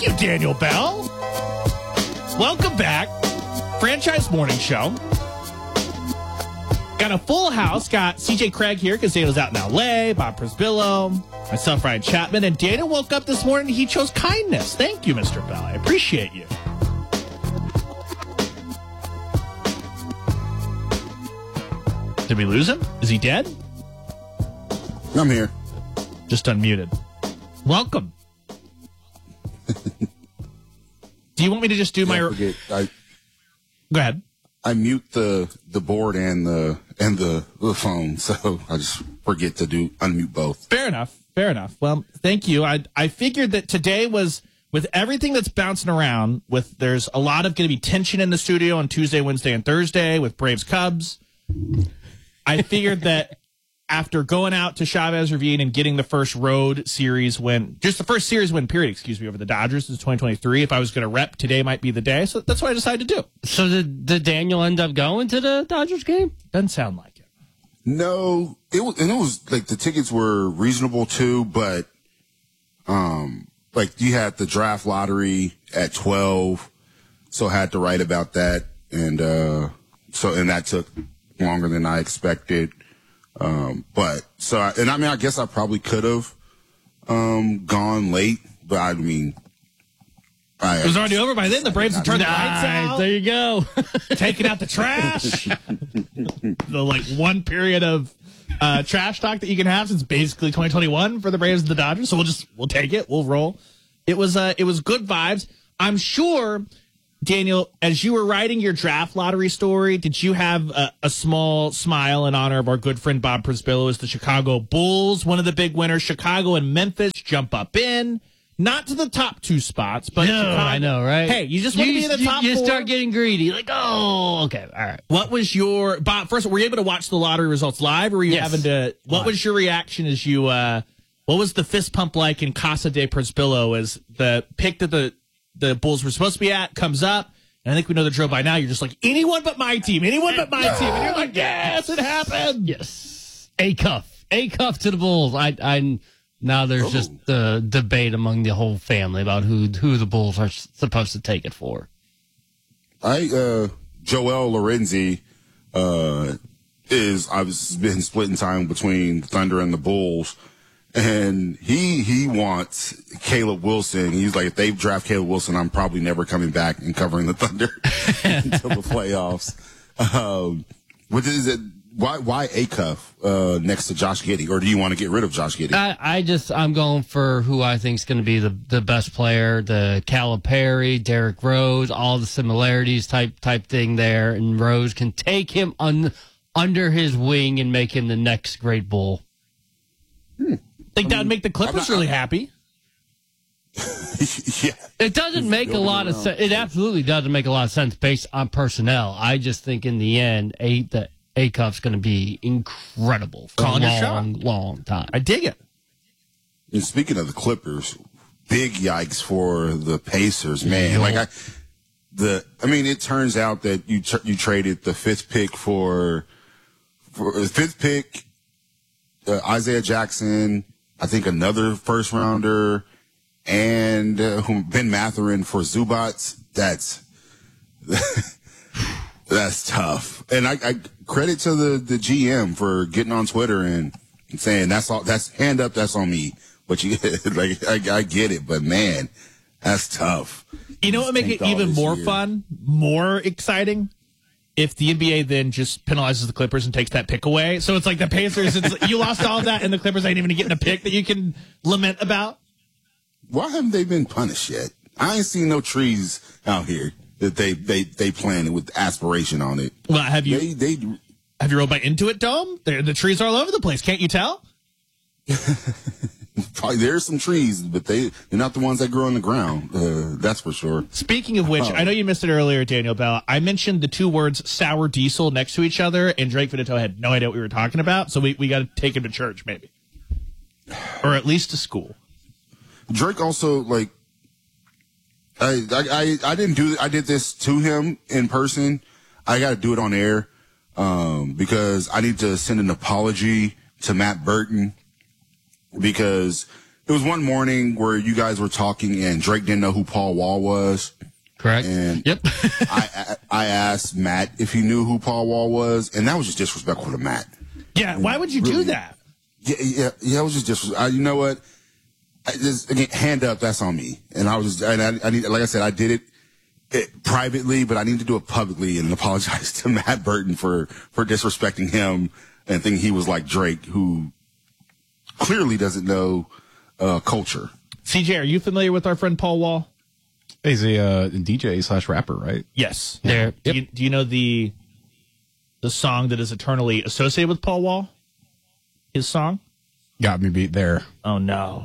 Thank you, Daniel Bell. Welcome back. Franchise Morning Show. Got a full house. Got CJ Craig here because Daniel's out in L.A., Bob Prisbillo, myself, Ryan Chapman, and Daniel woke up this morning. He chose kindness. Thank you, Mr. Bell. I appreciate you. Did we lose him? Is he dead? I'm here. Just unmuted. Welcome. Do you want me to just do my... Go ahead. I mute the board and the phone, so I just forget to unmute both. Fair enough. Well, thank you. I figured that today was, with everything that's bouncing around, there's a lot of going to be tension in the studio on Tuesday, Wednesday, and Thursday with Braves Cubs. I figured that after going out to Chavez Ravine and getting the first road series win, just the first series win period, over the Dodgers since 2023, if I was going to rep, today might be the day. So that's what I decided to do. So did Daniel end up going to the Dodgers game? Doesn't sound like it. No, it was like the tickets were reasonable too, but like you had the draft lottery at 12, so I had to write about that, and that took longer than I expected. I guess I probably could have gone late, but I mean, it was already over by then. The Braves had turned the lights out. There you go. Taking out the trash. The 1 period of trash talk that you can have since basically 2021 for the Braves and the Dodgers. So we'll take it. We'll roll. It was good vibes. I'm sure, Daniel, as you were writing your draft lottery story, did you have a small smile in honor of our good friend Bob Prisbillo as the Chicago Bulls, one of the big winners? Chicago and Memphis jump up in. Not to the top 2 spots, but no, Chicago. I know, right? Hey, you just want to be in the top 4. You start getting greedy. Like, oh, okay, all right. What was your... Bob, first, were you able to watch the lottery results live, or were you having to... What was your reaction as you... what was the fist pump like in Casa de Prisbillo as the pick that the Bulls were supposed to be at comes up? And I think we know the drill by now. You're just like, anyone but my team. And you're like, yes, it happened. Yes. A cuff to the Bulls. Now there's just the debate among the whole family about who the Bulls are supposed to take it for. Joel Lorenzi, I've been splitting time between the Thunder and the Bulls. And he wants Caleb Wilson. He's like, if they draft Caleb Wilson, I'm probably never coming back and covering the Thunder until the playoffs. What is it? Why Acuff next to Josh Giddey, or do you want to get rid of Josh Giddey? I'm going for who I think is going to be the best player, the Calipari, Derrick Rose, all the similarities type thing there, and Rose can take him under his wing and make him the next great Bull. Think that would make the Clippers really happy. Yeah. It doesn't make a lot of sense. It absolutely doesn't make a lot of sense based on personnel. I just think in the end, Acuff's going to be incredible for a long time. I dig it. And speaking of the Clippers, big yikes for the Pacers, man. It turns out that you traded the fifth pick for the fifth pick, Isaiah Jackson, I think another first rounder, and Ben Mathurin for Zubats. That's tough. And I credit to the GM for getting on Twitter and saying that's hand up, that's on me. But I get it, but man, that's tough. You know what would make it even more fun, more exciting? If the NBA then just penalizes the Clippers and takes that pick away. So it's like the Pacers, you lost all of that, and the Clippers ain't even getting a pick that you can lament about. Why haven't they been punished yet? I ain't seen no trees out here that they planted with aspiration on it. Well, have you rolled by Intuit Dome? The trees are all over the place. Can't you tell? Probably there's some trees, but they're not the ones that grow on the ground. That's for sure. Speaking of which, I know you missed it earlier, Daniel Bell. I mentioned the two words sour diesel next to each other, and Drake Vitito had no idea what we were talking about, so we got to take him to church, maybe. Or at least to school. Drake also, I did this to him in person. I got to do it on air because I need to send an apology to Matt Burton, because was one morning where you guys were talking and Drake didn't know who Paul Wall was. Correct. And yep. I asked Matt if he knew who Paul Wall was, and that was just disrespectful to Matt. Yeah, why would you do that? Yeah, it was just disrespectful. You know what? Again, hand up, that's on me. And I need, like I said, I did it privately, but I need to do it publicly and apologize to Matt Burton for disrespecting him and thinking he was like Drake, who clearly doesn't know culture. CJ, are you familiar with our friend Paul Wall? He's a DJ / rapper, right? Yes. There. Do you know the song that is eternally associated with Paul Wall? His song? Got me beat there. Oh, no.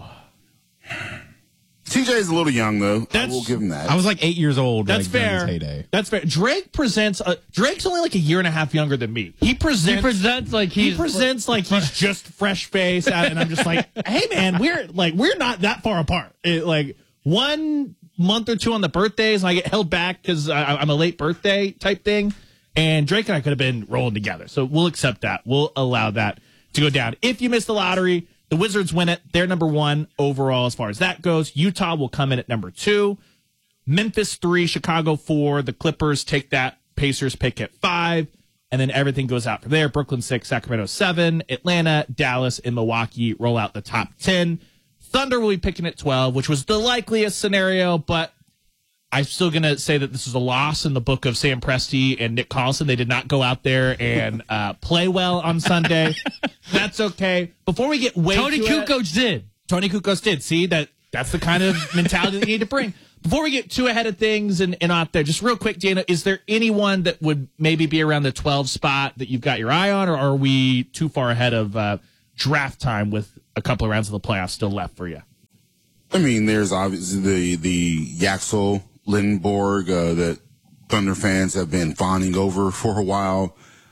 TJ is a little young, though. I will give him that. I was like 8 years old. That's during his fair. heyday. That's fair. Drake's only like a year and a half younger than me. He presents like he's just fresh faced, and I'm just like, hey man, we're not that far apart. Like 1 month or two on the birthdays, and I get held back because I'm a late birthday type thing. And Drake and I could have been rolling together, so we'll accept that. We'll allow that to go down. If you miss the lottery, the Wizards win it. They're number 1 overall as far as that goes. Utah will come in at number 2. Memphis 3, Chicago 4. The Clippers take that Pacers pick at 5. And then everything goes out from there. Brooklyn 6, Sacramento 7. Atlanta, Dallas, and Milwaukee roll out the top 10. Thunder will be picking at 12, which was the likeliest scenario, but I'm still going to say that this is a loss in the book of Sam Presti and Nick Collison. They did not go out there and play well on Sunday. That's okay. Before we get Tony Kukoc did. Tony Kukoc did. See, that's the kind of mentality that you need to bring. Before we get too ahead of things and out there, just real quick, Dana, is there anyone that would maybe be around the 12 spot that you've got your eye on, or are we too far ahead of draft time with a couple of rounds of the playoffs still left for you? I mean, there's obviously the Yaxel Lindenborg that Thunder fans have been fawning over for a while.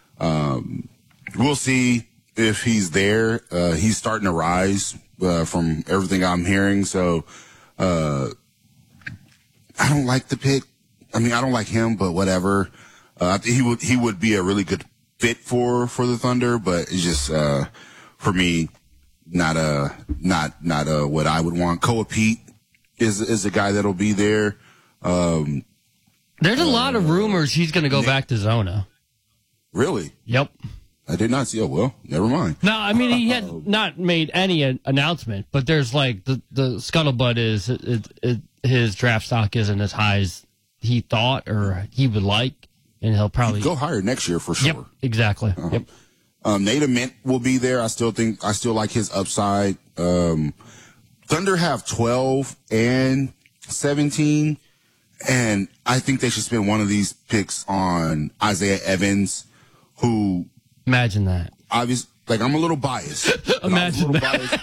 We'll see if he's there. He's starting to rise from everything I'm hearing. So I don't like the pick. I mean, I don't like him, but whatever. I think he would be a really good fit for the Thunder, but it's just for me not what I would want. Koa Pete is a guy that'll be there. There's a lot of rumors he's going to go back to Zona. Really? Yep. I did not see. Oh, well, never mind. No, I mean, he had not made any announcement, but there's like the scuttlebutt is his draft stock isn't as high as he thought or he would like, and he'll probably go higher next year for sure. Yep, exactly. Yep. Nate Ament will be there. I still like his upside. Thunder have 12 and 17, and I think they should spend one of these picks on Isaiah Evans, who. Imagine that. Obviously, like, I'm a little biased. Imagine that.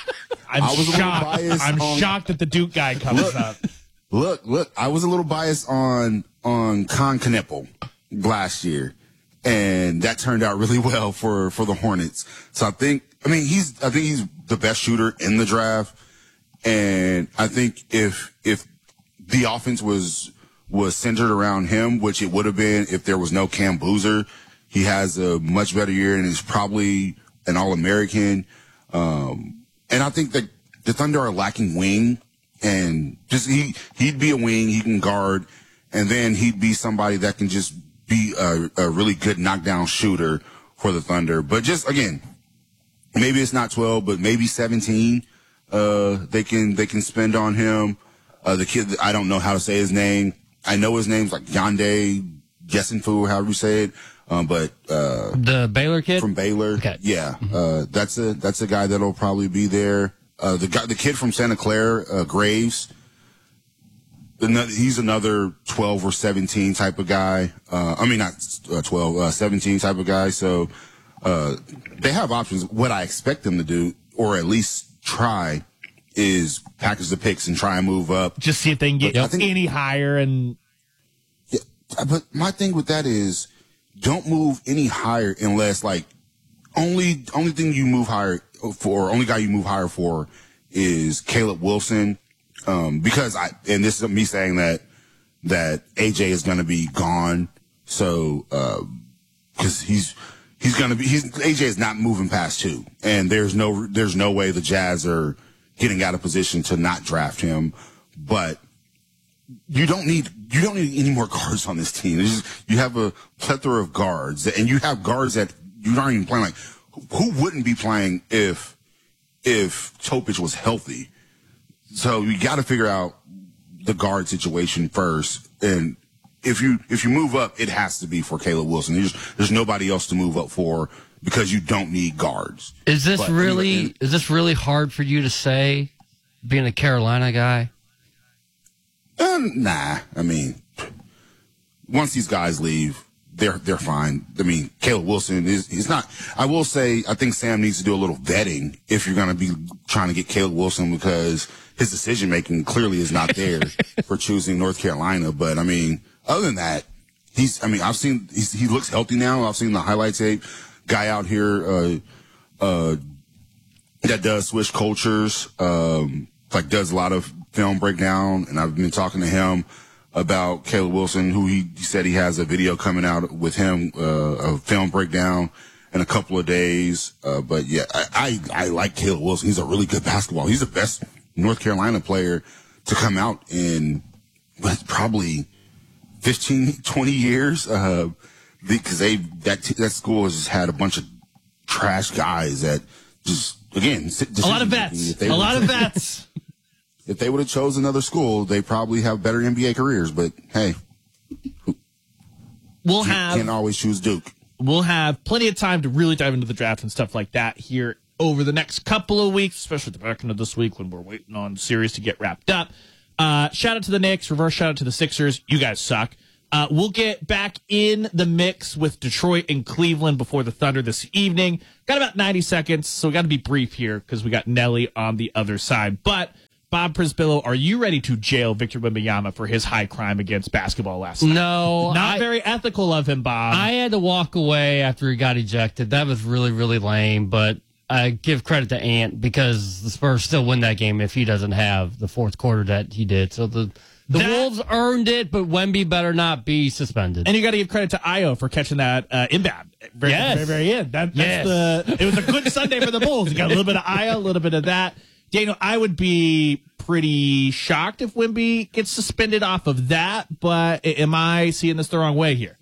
I'm shocked that the Duke guy comes up. Look, I was a little biased on Con Kneppel last year, and that turned out really well for the Hornets. So I think he's the best shooter in the draft, and I think if the offense was centered around him, which it would have been if there was no Cam Boozer, he has a much better year and is probably an All-American. And I think that the Thunder are lacking wing, and just he'd be a wing, he can guard, and then he'd be somebody that can just be a really good knockdown shooter for the Thunder. But just, again, maybe it's not 12, but maybe 17 they can spend on him. The kid, I don't know how to say his name. I know his name's like Yande Yesinfu, however you say it. But the Baylor kid from Baylor, okay. Yeah, that's a guy that'll probably be there. The kid from Santa Clara, Graves, he's another 12 or 17 type of guy. I mean, not 12, 17 type of guy. So they have options. What I expect them to do, or at least try, is package the picks and try and move up. Just see if they can get any higher. And yeah, but my thing with that is, don't move any higher unless, like, only thing you move higher for, only guy you move higher for is Caleb Wilson. Because and this is me saying that AJ is going to be gone. So, cause AJ is not moving past 2, and there's no way the Jazz are getting out of position to not draft him. But you don't need any more guards on this team. You have a plethora of guards, and you have guards that you're not even playing. Like, who wouldn't be playing if Topic was healthy? So you got to figure out the guard situation first. And if you move up, it has to be for Caleb Wilson. There's nobody else to move up for because you don't need guards. Is this really hard for you to say, being a Carolina guy? Nah. I mean, once these guys leave, they're fine. I mean, Caleb Wilson he's not. I will say, I think Sam needs to do a little vetting if you're going to be trying to get Caleb Wilson, because his decision making clearly is not there for choosing North Carolina. But I mean, other than that, I've seen he looks healthy now. I've seen the highlight tape. Guy out here that does switch cultures, like does a lot of film breakdown, and I've been talking to him about Caleb Wilson, who he said he has a video coming out with him, a film breakdown in a couple of days. But yeah, I like Caleb Wilson. He's a really good basketball. He's the best North Carolina player to come out in probably 15, 20 years. Because that school has just had a bunch of trash guys that just, again, a lot of vets. If they would have chosen another school, they probably have better NBA careers. But hey, can't always choose Duke. We'll have plenty of time to really dive into the draft and stuff like that here over the next couple of weeks, especially the back end of this week when we're waiting on the series to get wrapped up. Shout out to the Knicks, reverse shout out to the Sixers. You guys suck. We'll get back in the mix with Detroit and Cleveland before the Thunder this evening. Got about 90 seconds, so we got to be brief here because we got Nelly on the other side. But Bob Prisbillo, are you ready to jail Victor Wembanyama for his high crime against basketball last night? No. Not very ethical of him, Bob. I had to walk away after he got ejected. That was really, really lame, but I give credit to Ant because the Spurs still win that game if he doesn't have the fourth quarter that he did. So the Wolves earned it, but Wemby better not be suspended. And you got to give credit to Io for catching that inbound very end. It was a good Sunday for the Bulls. You got a little bit of Io, a little bit of that. Daniel, I would be pretty shocked if Wemby gets suspended off of that, but am I seeing this the wrong way here?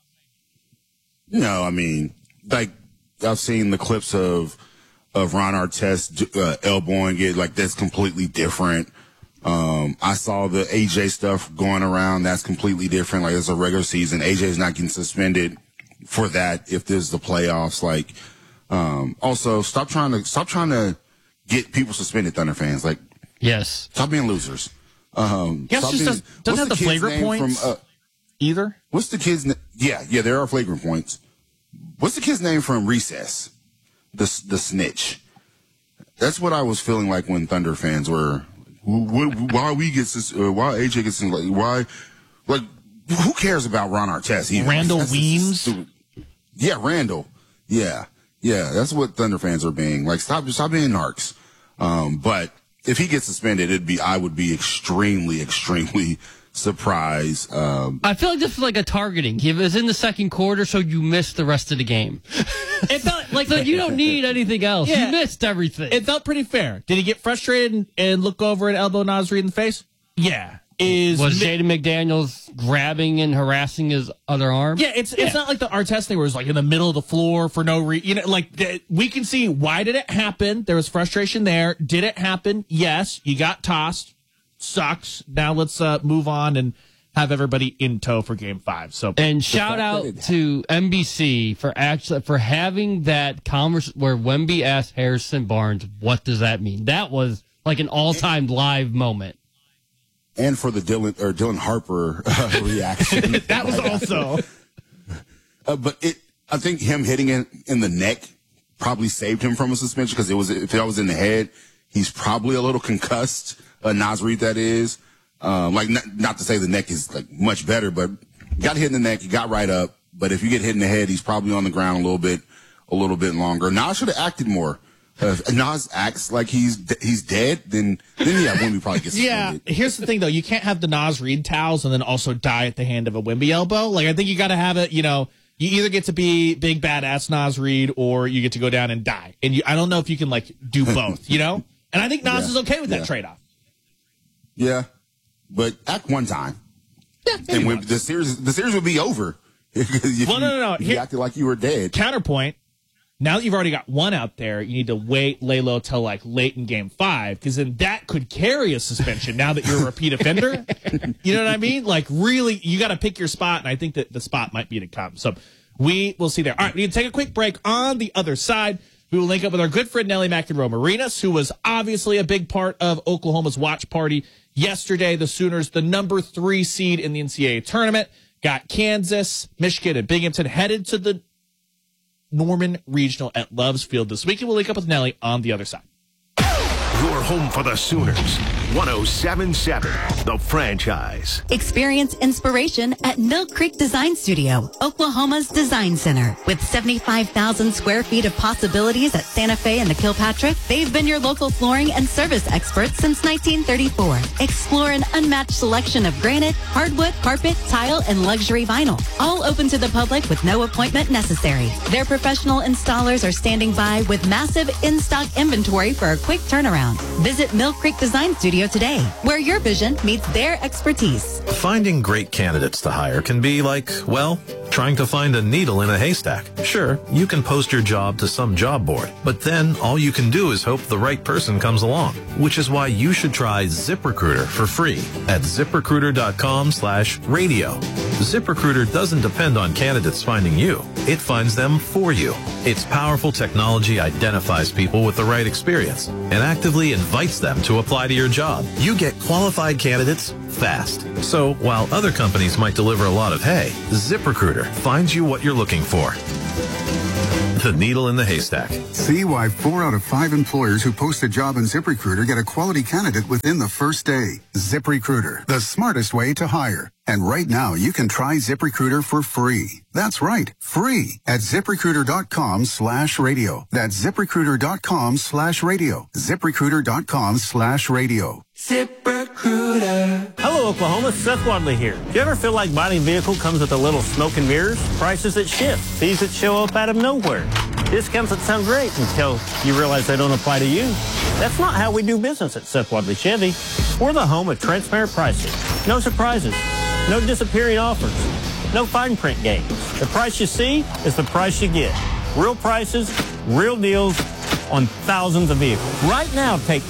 No, I mean, like, I've seen the clips of Ron Artest elbowing it, like, that's completely different. I saw the AJ stuff going around. That's completely different. Like, it's a regular season. AJ's not getting suspended for that if there's the playoffs. Like, also stop trying to get people suspended, Thunder fans. Like, yes, stop being losers. Doesn't have the flagrant points either. What's the kid's name? Yeah, there are flagrant points. What's the kid's name from Recess? The snitch. That's what I was feeling like when Thunder fans were. Why AJ gets why? Like, who cares about Ron Artest? Randall Weems. Yeah, Randall. Yeah, that's what Thunder fans are being. Like, stop being narcs. But if he gets suspended, I would be extremely, extremely surprised. I feel like this is like a targeting. He was in the second quarter, so you missed the rest of the game. It felt like you don't need anything else. Yeah. You missed everything. It felt pretty fair. Did he get frustrated and look over and elbow Naz Reid in the face? Yeah. Was Jaden McDaniels grabbing and harassing his other arm? Yeah, it's not like the Artest thing where it's like in the middle of the floor for no reason. You know, like we can see why did it happen. There was frustration there. Did it happen? Yes. You got tossed. Sucks. Now let's move on and have everybody in tow for Game 5. So and shout out to NBC for having that conversation where Wemby asked Harrison Barnes, "What does that mean?" That was like an all-time live moment. And for the Dylan Harper reaction. That was also. But I think him hitting it in the neck probably saved him from a suspension because if that was in the head, he's probably a little concussed. Naz Reid, that is. Like, not to say the neck is like much better, but you got hit in the neck, you got right up. But if you get hit in the head, he's probably on the ground a little bit longer. Naz should have acted more. If Naz acts like he's dead, then yeah, Wemby probably gets suspended. Yeah, here's the thing though, you can't have the Naz Reid towels and then also die at the hand of a Wemby elbow. Like, I think you got to have it. You know, you either get to be big badass Naz Reid or you get to go down and die. And I don't know if you can like do both. You know. And I think Nas is okay with that trade-off. Yeah, but act one time. Yeah, and when the series will be over. No. You acted like you were dead. Counterpoint. Now that you've already got one out there, you need to lay low till like late in game 5, because then that could carry a suspension now that you're a repeat offender. You know what I mean? Like, really, you got to pick your spot, and I think that the spot might be to come. So we will see there. All right, we need to take a quick break. On the other side, we will link up with our good friend Nellie McEnroe-Marinas, who was obviously a big part of Oklahoma's watch party yesterday. The Sooners, the number 3 seed in the NCAA tournament, got Kansas, Michigan, and Binghamton headed to the Norman Regional at Love's Field this week. And we'll link up with Nellie on the other side. Your home for the Sooners. 107.7, The Franchise. Experience inspiration at Mill Creek Design Studio, Oklahoma's design center. With 75,000 square feet of possibilities at Santa Fe and the Kilpatrick, they've been your local flooring and service experts since 1934. Explore an unmatched selection of granite, hardwood, carpet, tile, and luxury vinyl. All open to the public with no appointment necessary. Their professional installers are standing by with massive in-stock inventory for a quick turnaround. Visit Mill Creek Design Studio today, where your vision meets their expertise. Finding great candidates to hire can be like, well, trying to find a needle in a haystack. Sure, you can post your job to some job board, but then all you can do is hope the right person comes along, which is why you should try ZipRecruiter for free at ZipRecruiter.com/radio. ZipRecruiter doesn't depend on candidates finding you. It finds them for you. Its powerful technology identifies people with the right experience and actively invites them to apply to your job. You get qualified candidates fast. So while other companies might deliver a lot of hay, ZipRecruiter finds you what you're looking for. The needle in the haystack. See why 4 out of 5 employers who post a job in ZipRecruiter get a quality candidate within the first day. ZipRecruiter, the smartest way to hire. And right now, you can try ZipRecruiter for free. That's right, free at ZipRecruiter.com/radio. That's ZipRecruiter.com/radio. ZipRecruiter.com/radio. ZipRecruiter. Hello, Oklahoma. Seth Wadley here. Do you ever feel like buying a vehicle comes with a little smoke and mirrors? Prices that shift, fees that show up out of nowhere, discounts that sound great until you realize they don't apply to you. That's not how we do business at Seth Wadley Chevy. We're the home of transparent pricing. No surprises. No disappearing offers. No fine print games. The price you see is the price you get. Real prices, real deals on thousands of vehicles. Right now, take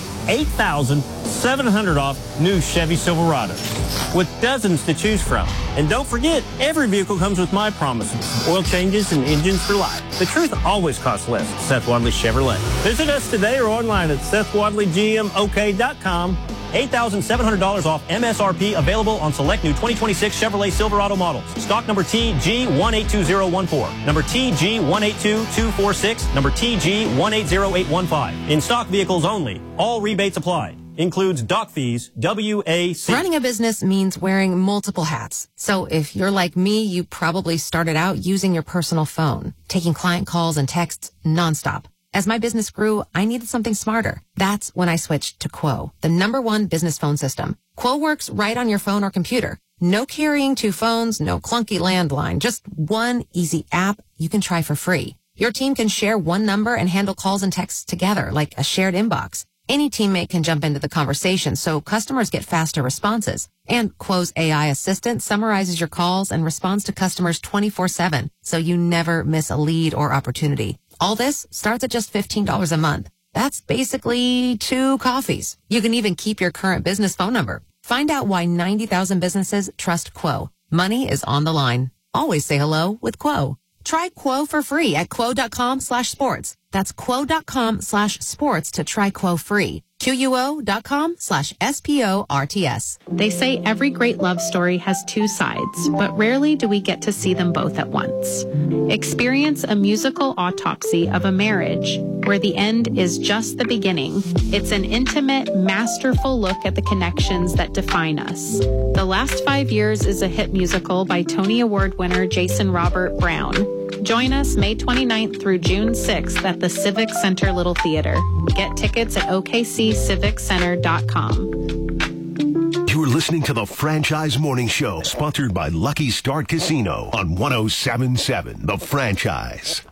$8,700 off new Chevy Silverado with dozens to choose from. And don't forget, every vehicle comes with my promises. Oil changes and engines for life. The truth always costs less at Seth Wadley Chevrolet. Visit us today or online at SethWadleyGMOK.com. $8,700 off MSRP available on select new 2026 Chevrolet Silverado models. Stock number TG1822014, number TG182246, number TG180815. In stock vehicles only. All rebates applied. Includes dock fees, WAC. Running a business means wearing multiple hats. So if you're like me, you probably started out using your personal phone, taking client calls and texts nonstop. As my business grew, I needed something smarter. That's when I switched to Quo, the #1 business phone system. Quo works right on your phone or computer. No carrying 2 phones, no clunky landline, just one easy app you can try for free. Your team can share one number and handle calls and texts together like a shared inbox. Any teammate can jump into the conversation, so customers get faster responses. And Quo's AI assistant summarizes your calls and responds to customers 24/7, so you never miss a lead or opportunity. All this starts at just $15 a month. That's basically 2 coffees. You can even keep your current business phone number. Find out why 90,000 businesses trust Quo. Money is on the line. Always say hello with Quo. Try Quo for free at Quo.com/sports. That's Quo.com/sports to try Quo free. QUO.com/SPORTS. They say every great love story has 2 sides, but rarely do we get to see them both at once. Experience a musical autopsy of a marriage where the end is just the beginning. It's an intimate, masterful look at the connections that define us. The Last 5 Years is a hit musical by Tony Award winner Jason Robert Brown. Join us May 29th through June 6th at the Civic Center Little Theater. Get tickets at OKCCivicCenter.com. You're listening to the Franchise Morning Show, sponsored by Lucky Start Casino on 107.7 The Franchise.